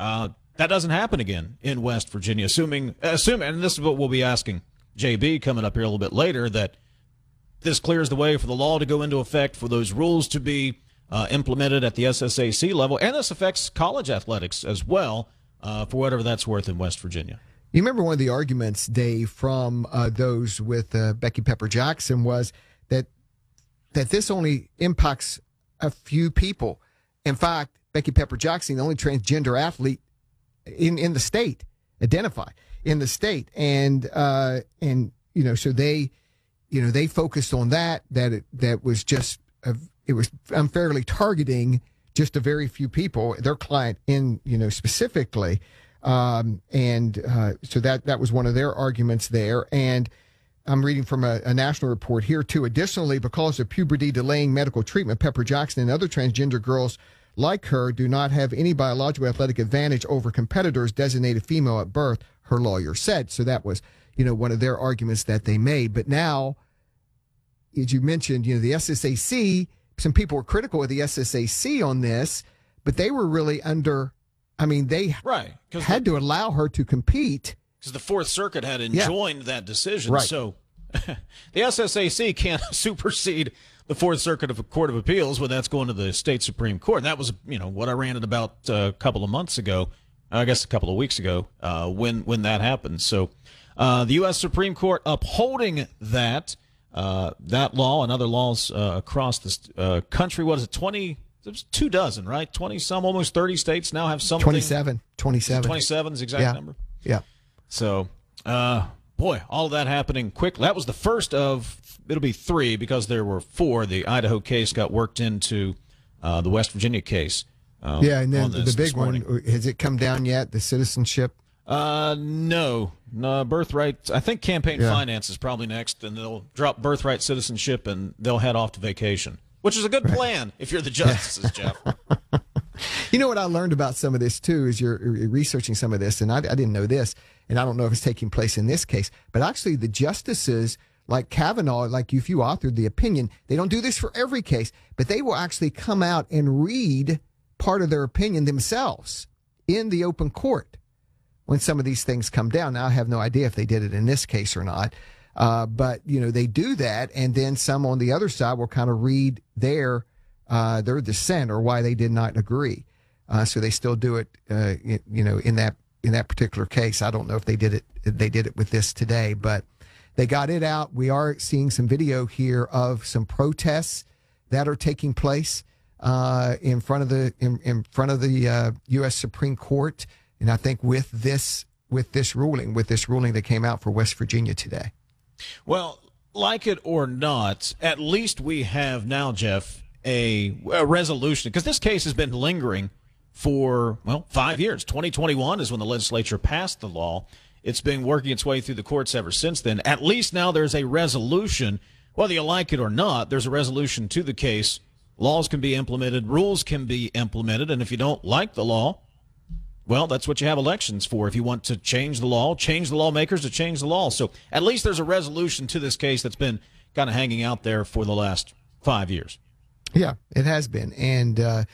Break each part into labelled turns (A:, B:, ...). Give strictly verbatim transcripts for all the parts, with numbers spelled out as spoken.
A: uh, that doesn't happen again in West Virginia, assuming, assuming, and this is what we'll be asking J B coming up here a little bit later, that this clears the way for the law to go into effect, for those rules to be uh, implemented at the S S A C level, and this affects college athletics as well, uh, for whatever that's worth in West Virginia.
B: You remember one of the arguments, Dave, from uh, those with uh, Becky Pepper Jackson was that that this only impacts a few people. In fact, Becky Pepper Jackson, the only transgender athlete in, in the state, identified in the state, and uh, and you know, so they, you know, they focused on that. That it, that was just a, it was unfairly targeting just a very few people, their client in you know specifically. Um, and uh, so that that was one of their arguments there. And I'm reading from a, a national report here, too. Additionally, because of puberty delaying medical treatment, Pepper Jackson and other transgender girls like her do not have any biological athletic advantage over competitors designated female at birth, her lawyer said. So that was, you know, one of their arguments that they made. But now, as you mentioned, you know, the S S A C, some people were critical of the S S A C on this, but they were really under... I mean, they
A: right,
B: had
A: the,
B: to allow her to compete.
A: Because the Fourth Circuit had enjoined yeah. that decision.
B: Right.
A: So the S S A C can't supersede the Fourth Circuit of a Court of Appeals when that's going to the state Supreme Court. And that was, you know, what I ranted about uh, a couple of months ago, I guess a couple of weeks ago, uh, when, when that happened. So uh, the U S Supreme Court upholding that, uh, that law and other laws uh, across the uh, country. What is it, twenty... There's two dozen, right? twenty some, almost thirty states now have something.
B: twenty-seven. twenty-seven.
A: twenty-seven is the exact
B: yeah.
A: number.
B: Yeah.
A: So, uh, boy, all of that happening quickly. That was the first of, it'll be three because there were four. The Idaho case got worked into uh, the West Virginia case. Um,
B: yeah, and then
A: this,
B: the big one, has it come down yet, the citizenship?
A: Uh, no. No, birthright. I think campaign
B: yeah.
A: finance is probably next, and they'll drop birthright citizenship, and they'll head off to vacation. Which is a good plan right. if you're the justices, Jeff.
B: You know what I learned about some of this, too, is you're researching some of this, and I, I didn't know this, and I don't know if it's taking place in this case, but actually the justices, like Kavanaugh, like if you authored the opinion, they don't do this for every case, but they will actually come out and read part of their opinion themselves in the open court when some of these things come down. Now, I have no idea if they did it in this case or not. Uh, but, you know, they do that, and then some on the other side will kind of read their uh, their dissent or why they did not agree. Uh, so they still do it, uh, you know, in that in that particular case. I don't know if they did it they did it with this today, but they got it out. We are seeing some video here of some protests that are taking place uh, in front of the in, in front of the uh, U S Supreme Court, and I think with this with this ruling with this ruling that came out for West Virginia today.
A: Well, like it or not, at least we have now, Jeff, a, a resolution, because this case has been lingering for, well, five years. twenty twenty-one is when the legislature passed the law. It's been working its way through the courts ever since then. At least now there's a resolution. Whether you like it or not, there's a resolution to the case. Laws can be implemented, rules can be implemented, and if you don't like the law, well, that's what you have elections for. If you want to change the law, change the lawmakers to change the law. So at least there's a resolution to this case that's been kind of hanging out there for the last five years.
B: Yeah, it has been. And, uh,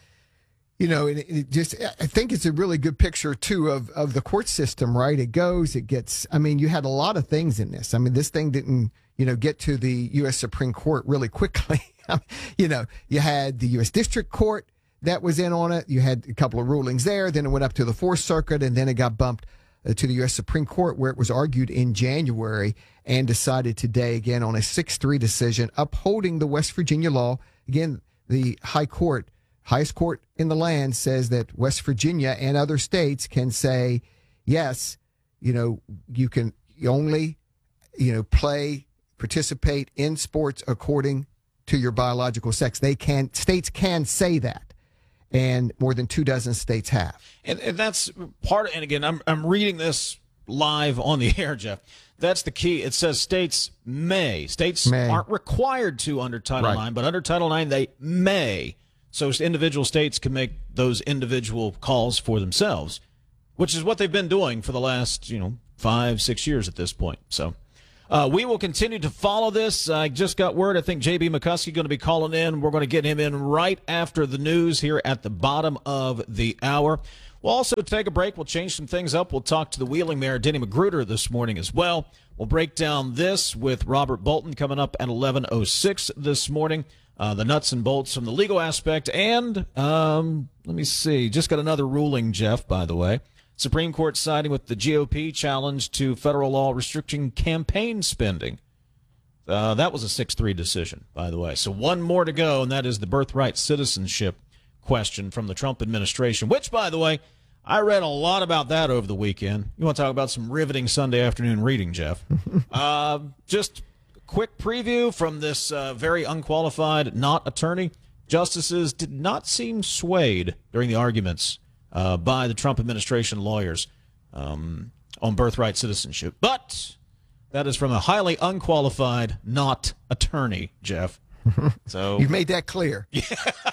B: you know, it, it just, I think it's a really good picture, too, of, of the court system, right? It goes, it gets, I mean, you had a lot of things in this. I mean, this thing didn't, you know, get to the U S Supreme Court really quickly. You know, you had the U S District Court that was in on it. You had a couple of rulings there. Then it went up to the Fourth Circuit, and then it got bumped uh, to the U S Supreme Court, where it was argued in January and decided today, again, on a six three decision upholding the West Virginia law. Again, the high court, highest court in the land, says that West Virginia and other states can say, yes, you know, you can only, you know, play, participate in sports according to your biological sex. They can, states can say that. And more than two dozen states have.
A: And, and that's part of, and again, I'm I'm reading this live on the air, Jeff. That's the key. It says states may. States
B: may.
A: aren't required to under Title
B: right.
A: nine, but under Title nine, they may. So individual states can make those individual calls for themselves, which is what they've been doing for the last, you know, five, six years at this point. So Uh, we will continue to follow this. I just got word. I think J B McCuskey going to be calling in. We're going to get him in right after the news here at the bottom of the hour. We'll also take a break. We'll change some things up. We'll talk to the Wheeling Mayor, Denny Magruder, this morning as well. We'll break down this with Robert Bolton coming up at eleven oh six this morning. Uh, the nuts and bolts from the legal aspect. And um, let me see. Just got another ruling, Jeff, by the way. Supreme Court siding with the G O P challenge to federal law restricting campaign spending. Uh, that was a six three decision, by the way. So one more to go, and that is the birthright citizenship question from the Trump administration, which, by the way, I read a lot about that over the weekend. You want to talk about some riveting Sunday afternoon reading, Jeff? uh, just a quick preview from this uh, very unqualified, not attorney. Justices did not seem swayed during the arguments uh, by the Trump administration lawyers um, on birthright citizenship. But that is from a highly unqualified, not attorney, Jeff. So
B: you've made that clear. Yeah.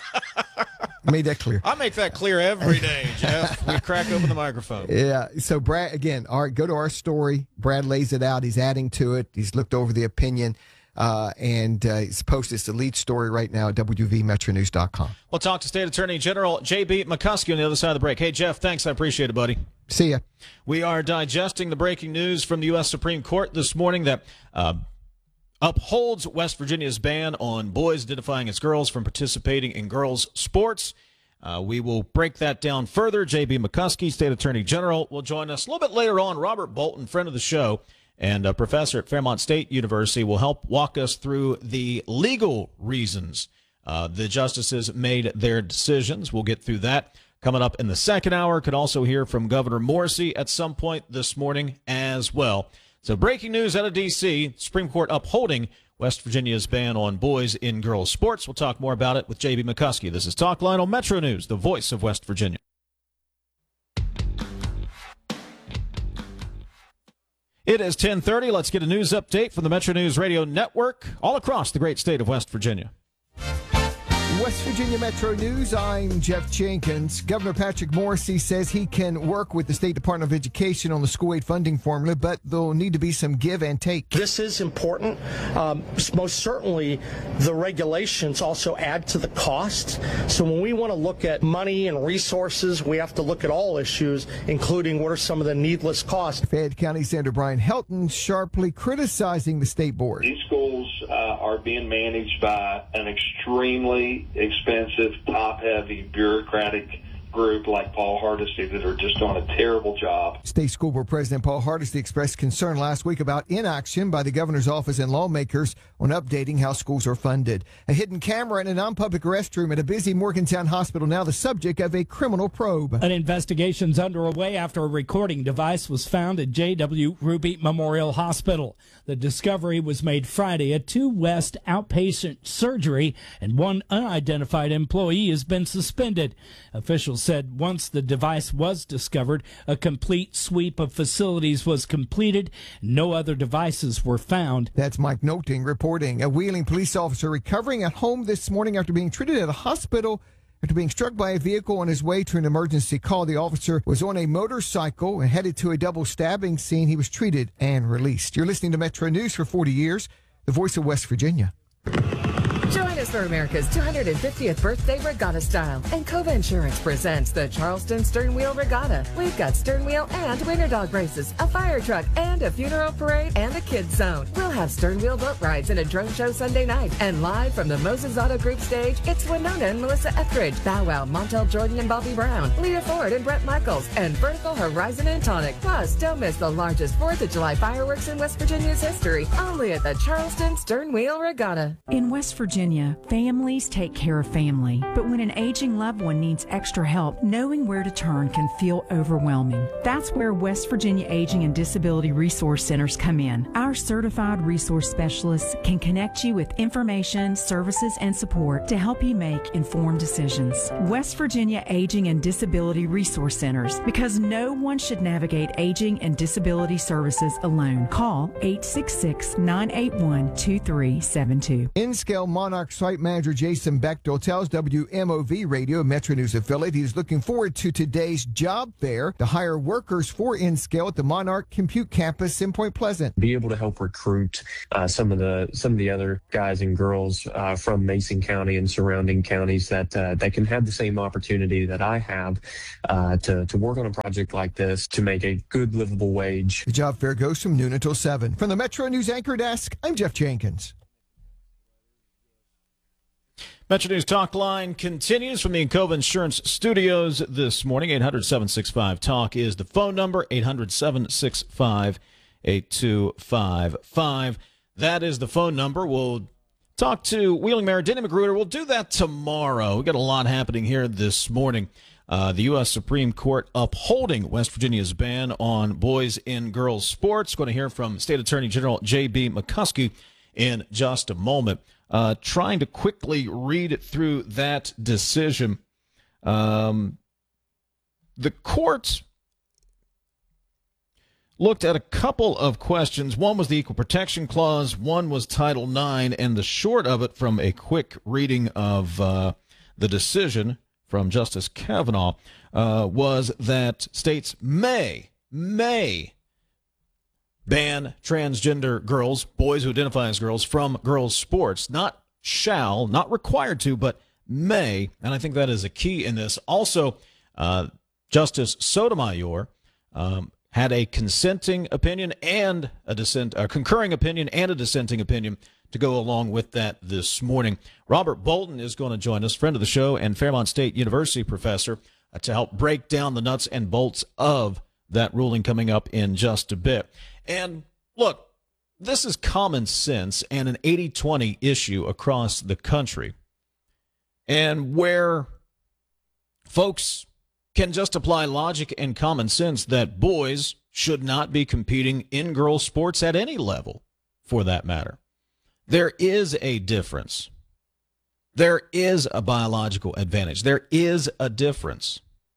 B: Made that clear.
A: I make that clear every day, Jeff. We crack open the microphone.
B: Yeah. So Brad, again, all right, go to our story. Brad lays it out. He's adding to it. He's looked over the opinion, uh, and uh, he's posted the lead story right now at W V Metro News dot com.
A: We'll talk to State Attorney General J B McCuskey on the other side of the break. Hey, Jeff, thanks. I appreciate it, buddy.
B: See ya.
A: We are digesting the breaking news from the U S Supreme Court this morning that uh, upholds West Virginia's ban on boys identifying as girls from participating in girls' sports. Uh, we will break that down further. J B McCuskey, State Attorney General, will join us a little bit later on. Robert Bolton, friend of the show and a professor at Fairmont State University, will help walk us through the legal reasons uh, the justices made their decisions. We'll get through that coming up in the second hour. Could also hear from Governor Morrisey at some point this morning as well. So breaking news out of D C, Supreme Court upholding West Virginia's ban on boys in girls sports. We'll talk more about it with J B McCuskey. This is Talk Line on Metro News, the voice of West Virginia. It is ten thirty. Let's get a news update from the Metro News Radio Network all across the great state of West Virginia.
B: West Virginia Metro News, I'm Jeff Jenkins. Governor Patrick Morrisey says he can work with the State Department of Education on the school aid funding formula, but there'll need to be some give and take.
C: This is important. Um, most certainly, the regulations also add to the cost. So when we want to look at money and resources, we have to look at all issues, including what are some of the needless costs.
B: Fayette County Senator Brian Helton sharply criticizing the state board.
D: These schools uh, are being managed by an extremely expensive, top-heavy, bureaucratic group like Paul Hardesty that are just doing a terrible job.
B: State School Board President Paul Hardesty expressed concern last week about inaction by the governor's office and lawmakers on updating how schools are funded. A hidden camera in a non-public restroom at a busy Morgantown hospital, now the subject of a criminal probe.
E: An investigation's underway after a recording device was found at J W Ruby Memorial Hospital. The discovery was made Friday at two West outpatient surgery, and one unidentified employee has been suspended. Officials said once the device was discovered, a complete sweep of facilities was completed. No other devices were found.
B: That's Mike Noting reporting. A Wheeling police officer recovering at home this morning after being treated at a hospital after being struck by a vehicle on his way to an emergency call. The officer was on a motorcycle and headed to a double stabbing scene. He was treated and released. You're listening to Metro News for forty years, the voice of West Virginia.
F: Join us for America's two hundred fiftieth birthday regatta style. And Cova Insurance presents the Charleston Stern Wheel Regatta. We've got stern wheel and winter dog races, a fire truck and a funeral parade and a kids zone. We'll have stern wheel boat rides and a drone show Sunday night. And live from the Moses Auto Group stage, it's Winona and Melissa Etheridge, Bow Wow, Montel Jordan and Bobby Brown, Leah Ford and Brett Michaels, and Vertical Horizon and Tonic. Plus, don't miss the largest fourth of July fireworks in West Virginia's history, only at the Charleston Stern Wheel Regatta.
G: In West Virginia, families take care of family, but when an aging loved one needs extra help, knowing where to turn can feel overwhelming. That's where West Virginia Aging and Disability Resource Centers come in. Our certified resource specialists can connect you with information, services, and support to help you make informed decisions. West Virginia Aging and Disability Resource Centers, because no one should navigate aging and disability services alone. Call eight six six, nine eight one, two three seven two.
B: In-scale monitor Monarch site manager Jason Bechtel tells W M O V Radio, a Metro News affiliate, he's looking forward to today's job fair to hire workers for InScale at the Monarch Compute Campus in Point Pleasant.
H: Be able to help recruit uh, some of the some of the other guys and girls uh, from Mason County and surrounding counties that uh, that can have the same opportunity that I have uh, to to work on a project like this to make a good livable wage.
B: The job fair goes from noon until seven. From the Metro News Anchor Desk, I'm Jeff Jenkins.
A: Metro News Talk Line continues from the Encova Insurance Studios this morning. eight hundred, seven six five, TALK is the phone number. eight hundred, seven six five, eight two five five. That is the phone number. We'll talk to Wheeling Mayor Denny Magruder. We'll do that tomorrow. We've got a lot happening here this morning. Uh, the U S Supreme Court upholding West Virginia's ban on boys and girls sports. Going to hear from State Attorney General J B McCuskey in just a moment. Uh, trying to quickly read through that decision. Um, the court looked at a couple of questions. One was the Equal Protection Clause. One was Title nine. And the short of it, from a quick reading of uh, the decision from Justice Kavanaugh, uh, was that states may, may ban transgender girls, boys who identify as girls, from girls' sports. Not shall, not required to, but may. And I think that is a key in this. Also, uh, Justice Sotomayor um, had a consenting opinion and a dissent, a concurring opinion and a dissenting opinion to go along with that this morning. Robert Bolton is going to join us, friend of the show and Fairmont State University professor, uh, to help break down the nuts and bolts of that ruling coming up in just a bit. And look, this is common sense and an eighty twenty issue across the country. And where folks can just apply logic and common sense that boys should not be competing in girls' sports at any level, for that matter. There is a difference. There is a biological advantage. There is a difference.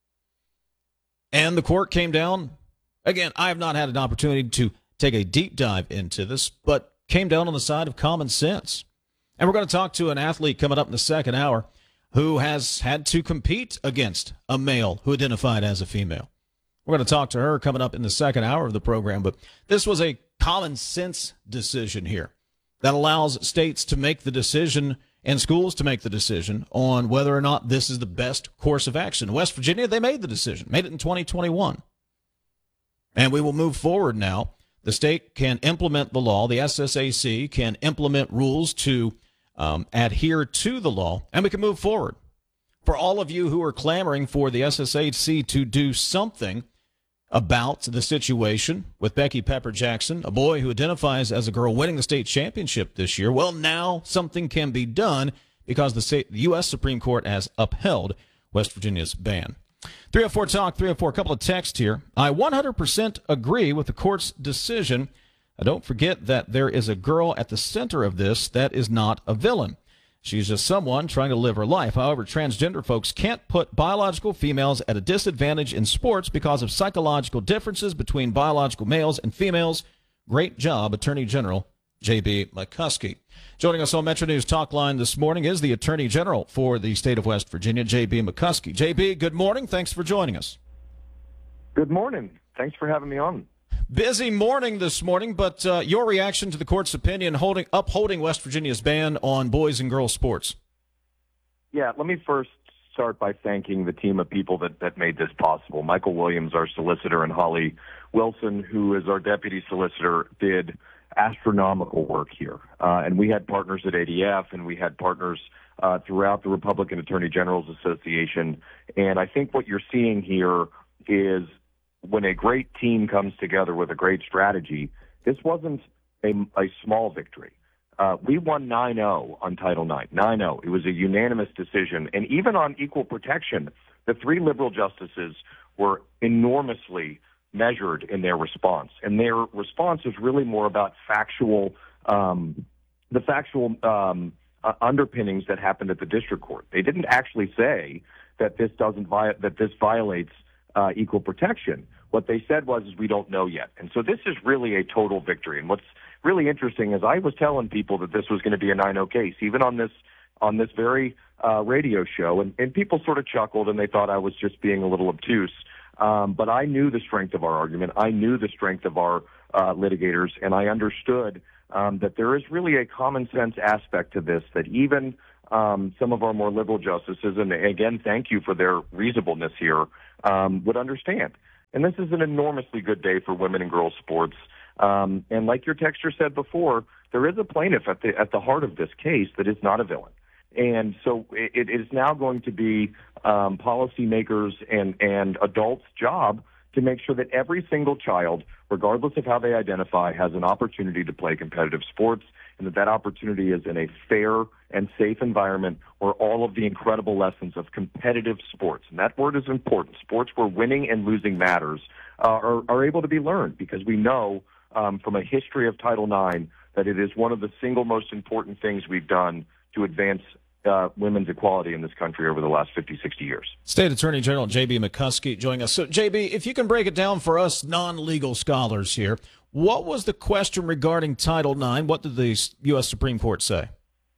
A: And the court came down. Again, I have not had an opportunity to take a deep dive into this, but came down on the side of common sense. And we're going to talk to an athlete coming up in the second hour who has had to compete against a male who identified as a female. We're going to talk to her coming up in the second hour of the program, but this was a common sense decision here that allows states to make the decision and schools to make the decision on whether or not this is the best course of action. West Virginia, they made the decision, made it in twenty twenty-one. And we will move forward now. The state can implement the law. The S S A C can implement rules to um, adhere to the law, and we can move forward. For all of you who are clamoring for the S S A C to do something about the situation with Becky Pepper Jackson, a boy who identifies as a girl winning the state championship this year, well, now something can be done because the, state, the U S Supreme Court has upheld West Virginia's ban. three oh four TALK, three oh four, a couple of texts here. I one hundred percent agree with the court's decision. Don't forget that there is a girl at the center of this that is not a villain. She's just someone trying to live her life. However, transgender folks can't put biological females at a disadvantage in sports because of psychological differences between biological males and females. Great job, Attorney General J B McCuskey. Joining us on Metro News Talk Line this morning is the Attorney General for the state of West Virginia, J B McCuskey. J B, good morning. Thanks for joining us.
I: Good morning. Thanks for having me on.
A: Busy morning this morning, but uh, your reaction to the court's opinion holding upholding West Virginia's ban on boys and girls sports.
I: Yeah, let me first start by thanking the team of people that, that made this possible. Michael Williams, our solicitor, and Holly Wilson, who is our deputy solicitor, did astronomical work here. Uh, and we had partners at A D F, and we had partners uh, throughout the Republican Attorney General's Association. And I think what you're seeing here is when a great team comes together with a great strategy, this wasn't a, a small victory. Uh, we won nine oh on Title nine, nine oh. It was a unanimous decision. And even on equal protection, the three liberal justices were enormously measured in their response. And their response is really more about factual, um, the factual um, uh, underpinnings that happened at the district court. They didn't actually say that this doesn't vi- that this violates uh, equal protection. What they said was, is we don't know yet. And so this is really a total victory. And what's really interesting is I was telling people that this was going to be a nine oh case, even on this on this very uh, radio show, and, and people sort of chuckled and they thought I was just being a little obtuse. Um, but I knew the strength of our argument. I knew the strength of our uh, litigators, and I understood um, that there is really a common sense aspect to this, that even um, some of our more liberal justices, and again, thank you for their reasonableness here, um, would understand. And this is an enormously good day for women and girls sports. Um, and like your texter said before, there is a plaintiff at the at the heart of this case that is not a villain. And so it, it is now going to be um, policymakers and, and adults' job to make sure that every single child, regardless of how they identify, has an opportunity to play competitive sports, and that that opportunity is in a fair and safe environment where all of the incredible lessons of competitive sports, and that word is important, sports where winning and losing matters, uh, are, are able to be learned, because we know um, from a history of Title nine that it is one of the single most important things we've done to advance Uh, women's equality in this country over the last fifty, sixty years.
A: State Attorney General J B. McCuskey joining us. So, J B, if you can break it down for us non-legal scholars here, what was the question regarding Title nine? What did the U S Supreme Court say?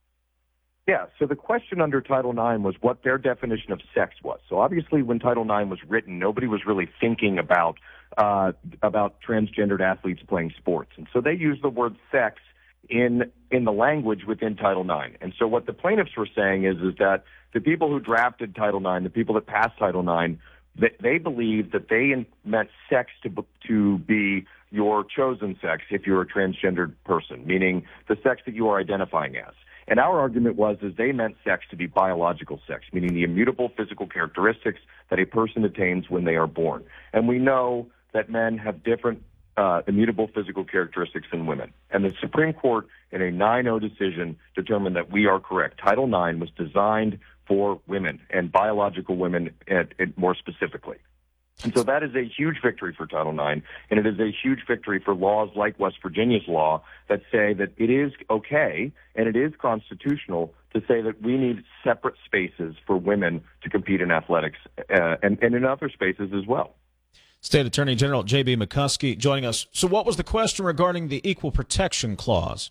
I: Yeah, so the question under Title nine was what their definition of sex was. So obviously when Title nine was written, nobody was really thinking about uh, about transgendered athletes playing sports. And so they used the word sex in in the language within Title nine. And so what the plaintiffs were saying is is that the people who drafted Title nine, the people that passed Title nine, they, they believed that they in, meant sex to to be your chosen sex if you're a transgendered person, meaning the sex that you are identifying as. And our argument was is they meant sex to be biological sex, meaning the immutable physical characteristics that a person attains when they are born. And we know that men have different Uh, immutable physical characteristics in women. And the Supreme Court, in a nine oh decision, determined that we are correct. Title nine was designed for women, and biological women at, at more specifically. And so that is a huge victory for Title nine, and it is a huge victory for laws like West Virginia's law that say that it is okay and it is constitutional to say that we need separate spaces for women to compete in athletics uh, and, and in other spaces as well.
A: State Attorney General J B. McCuskey joining us. So what was the question regarding the Equal Protection Clause?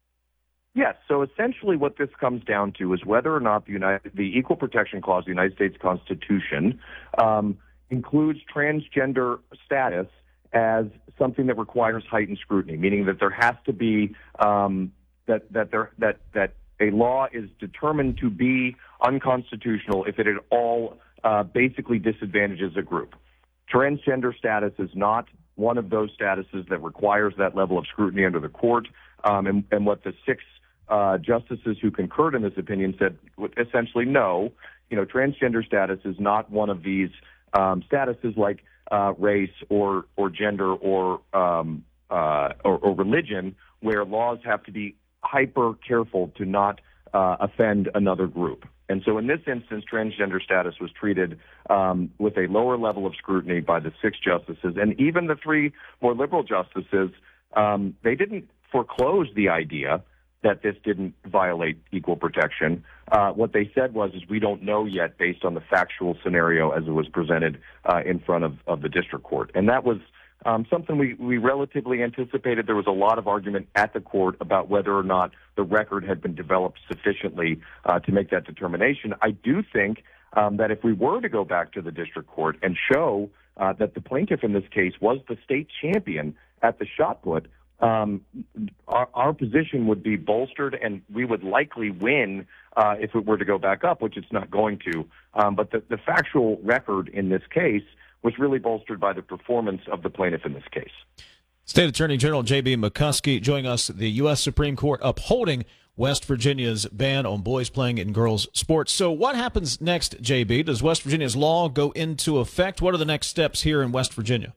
I: Yes, so essentially what this comes down to is whether or not the, United, the Equal Protection Clause of the United States Constitution um, includes transgender status as something that requires heightened scrutiny, meaning that there has to be um, that that there that that a law is determined to be unconstitutional if it at all uh, basically disadvantages a group. Transgender status is not one of those statuses that requires that level of scrutiny under the court. Um, and, and what the six uh, justices who concurred in this opinion said, essentially, no, you know, transgender status is not one of these um, statuses like uh, race or or gender or, um, uh, or or religion, where laws have to be hyper careful to not uh, offend another group. And so in this instance, transgender status was treated um, with a lower level of scrutiny by the six justices. And even the three more liberal justices, um, they didn't foreclose the idea that this didn't violate equal protection. Uh, what they said was, is we don't know yet based on the factual scenario as it was presented uh, in front of, of the district court. And that was Um, something we, we relatively anticipated. There was a lot of argument at the court about whether or not the record had been developed sufficiently uh, to make that determination. I do think um, that if we were to go back to the district court and show uh, that the plaintiff in this case was the state champion at the shot put, um, our, our position would be bolstered, and we would likely win uh, if it were to go back up, which it's not going to. Um, but the, the factual record in this case was really bolstered by the performance of the plaintiff in this case.
A: State Attorney General J B. McCuskey joining us. The U S Supreme Court upholding West Virginia's ban on boys playing in girls sports. So what happens next, J B? Does West Virginia's law go into effect? What are the next steps here in West Virginia?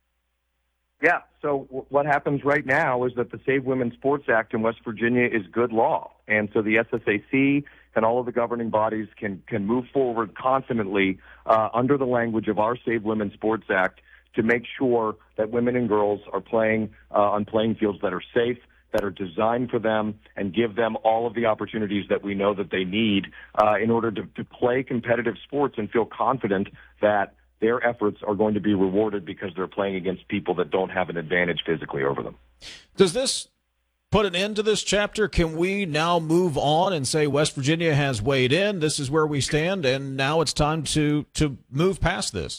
I: Yeah, so w- what happens right now is that the Save Women Sports Act in West Virginia is good law. And so the S S A C and all of the governing bodies can, can move forward confidently uh, under the language of our Save Women Sports Act to make sure that women and girls are playing uh, on playing fields that are safe, that are designed for them, and give them all of the opportunities that we know that they need uh, in order to, to play competitive sports and feel confident that their efforts are going to be rewarded because they're playing against people that don't have an advantage physically over them.
A: Does this put an end to this chapter? Can we now move on and say West Virginia has weighed in, this is where we stand, and now it's time to, to move past this?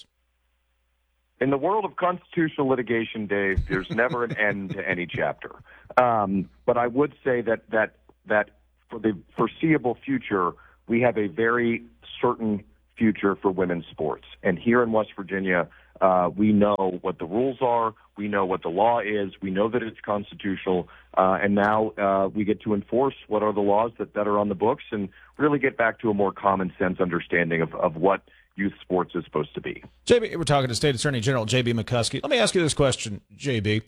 I: In the world of constitutional litigation, Dave, there's never an end to any chapter. Um, but I would say that, that, that for the foreseeable future, we have a very certain future for women's sports. And here in West Virginia, uh, we know what the rules are. We know what the law is. We know that it's constitutional. Uh, and now uh, we get to enforce what are the laws that, that are on the books and really get back to a more common sense understanding of, of what youth sports is supposed to be.
A: J B, we're talking to State Attorney General J B. McCuskey. Let me ask you this question, J B.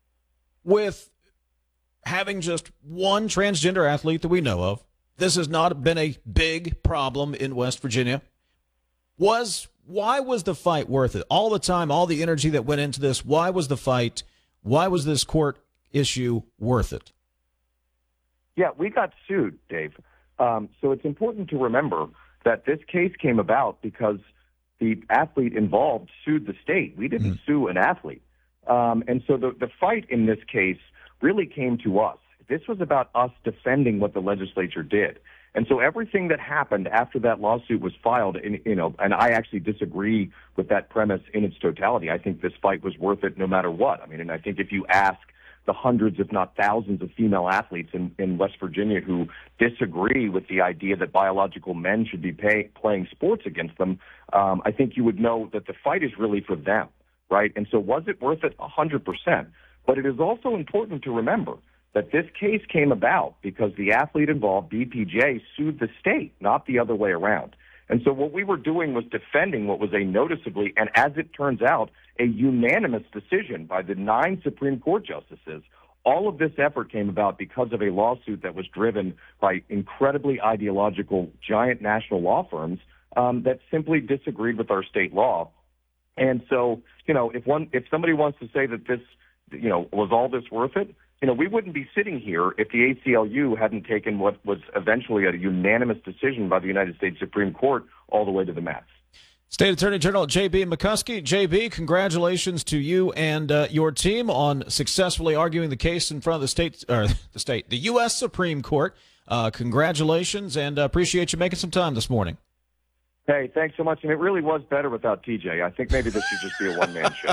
A: With having just one transgender athlete that we know of, this has not been a big problem in West Virginia. Was why was the fight worth it? All the time, all the energy that went into this, why was the fight, why was this court issue worth it?
I: Yeah, we got sued, Dave. Um, so it's important to remember that this case came about because the athlete involved sued the state. We didn't mm. sue an athlete. Um, and so the, the fight in this case really came to us. This was about us defending what the legislature did. And so everything that happened after that lawsuit was filed, and, you know, and I actually disagree with that premise in its totality. I think this fight was worth it no matter what. I mean, and I think if you ask the hundreds, if not thousands, of female athletes in, in West Virginia who disagree with the idea that biological men should be pay, playing sports against them, um, I think you would know that the fight is really for them, right? And so was it worth it? one hundred percent. But it is also important to remember that this case came about because the athlete involved, B P J, sued the state, not the other way around. And so what we were doing was defending what was a noticeably, and as it turns out, a unanimous decision by the nine Supreme Court justices. All of this effort came about because of a lawsuit that was driven by incredibly ideological giant national law firms um, that simply disagreed with our state law. And so, you know, if one, if somebody wants to say that this, you know, was all this worth it, you know, we wouldn't be sitting here if the A C L U hadn't taken what was eventually a unanimous decision by the United States Supreme Court all the way to the mats.
A: State Attorney General J B. McCuskey. J B, congratulations to you and uh, your team on successfully arguing the case in front of the state, or the state, the U S Supreme Court. Uh, congratulations, and uh, appreciate you making some time this morning.
I: Hey, thanks so much. And it really was better without T J. I think maybe this should just be a one-man show.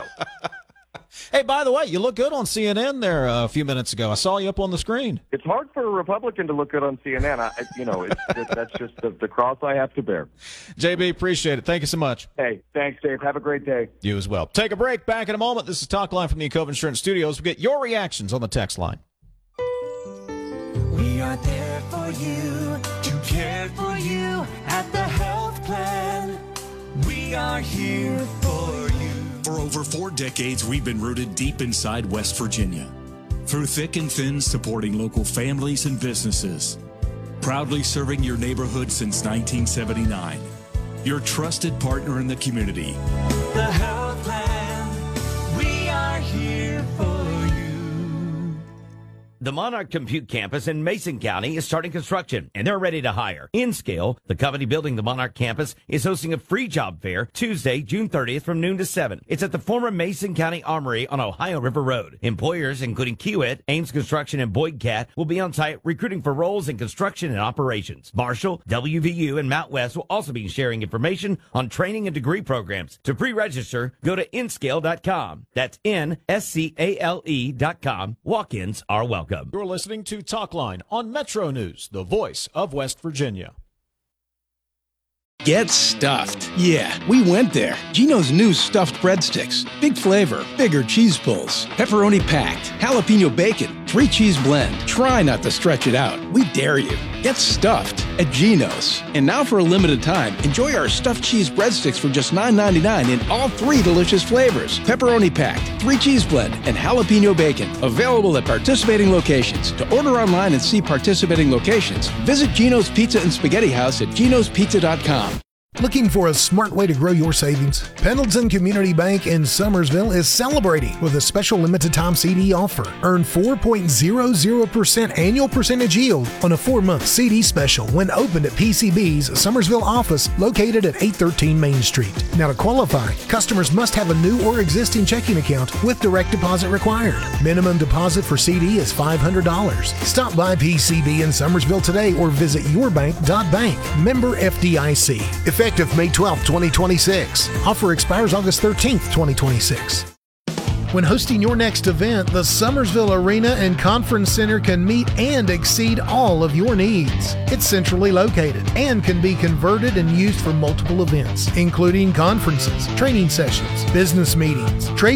A: Hey, by the way, you look good on C N N there uh, a few minutes ago. I saw you up on the screen.
I: It's hard for a Republican to look good on C N N. I, you know, it's, it, that's just the, the cross I have to bear.
A: J B, appreciate it. Thank you so much.
I: Hey, thanks, Dave. Have a great day.
A: You as well. Take a break. Back in a moment. This is Talk Line from the Cove Insurance Studios. We get your reactions on the text line.
J: We are there for you, to care for you at the health plan. We are here for you.
K: For over four decades, we've been rooted deep inside West Virginia. Through thick and thin, supporting local families and businesses. Proudly serving your neighborhood since nineteen seventy-nine. Your trusted partner in the community.
J: The Health Plan, we are here for you.
L: The Monarch Compute Campus in Mason County is starting construction, and they're ready to hire. InScale, the company building the Monarch Campus, is hosting a free job fair Tuesday, June thirtieth from noon to seven. It's at the former Mason County Armory on Ohio River Road. Employers, including Kiewit, Ames Construction, and Boyd Cat, will be on site recruiting for roles in construction and operations. Marshall, W V U, and Mount West will also be sharing information on training and degree programs. To pre-register, go to N scale dot com. That's N S C A L E dot com. Walk-ins are welcome.
A: You're listening to Talkline on Metro News, the voice of West Virginia.
M: Get stuffed. Yeah, we went there. Geno's new stuffed breadsticks. Big flavor, bigger cheese pulls, pepperoni packed, jalapeno bacon, three cheese blend. Try not to stretch it out. We dare you. Get stuffed at Geno's. And now for a limited time, enjoy our stuffed cheese breadsticks for just nine ninety-nine in all three delicious flavors. Pepperoni packed, three cheese blend, and jalapeno bacon. Available at participating locations. To order online and see participating locations, visit Geno's Pizza and Spaghetti House at genos pizza dot com.
N: Looking for a smart way to grow your savings? Pendleton Community Bank in Summersville is celebrating with a special limited time C D offer. Earn four point zero zero percent annual percentage yield on a four-month C D special when opened at P C B's Summersville office located at eight thirteen Main Street. Now to qualify, customers must have a new or existing checking account with direct deposit required. Minimum deposit for C D is five hundred dollars. Stop by P C B in Summersville today or visit yourbank dot bank. Member F D I C. Effective May twelfth, twenty twenty-six. Offer expires August thirteenth, twenty twenty-six. When hosting your next event, the Summersville Arena and Conference Center can meet and exceed all of your needs. It's centrally located and can be converted and used for multiple events, including conferences, training sessions, business meetings, trade